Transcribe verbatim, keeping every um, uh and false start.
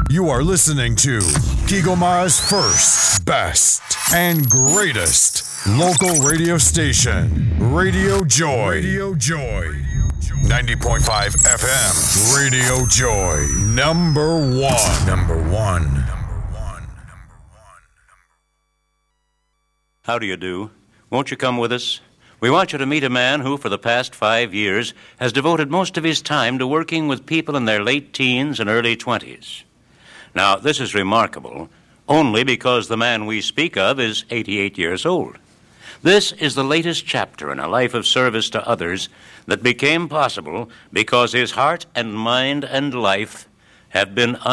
You are listening to Kigoma's first, best, and greatest local radio station, Radio Joy. Radio Joy. ninety point five F M. Radio Joy. Number one. Number one. How do you do? Won't you come with us? We want you to meet a man who, for the past five years, has devoted most of his time to working with people in their late teens and early twenties. Now, this is remarkable only because the man we speak of is eighty-eight years old. This is the latest chapter in a life of service to others that became possible because his heart and mind and life have been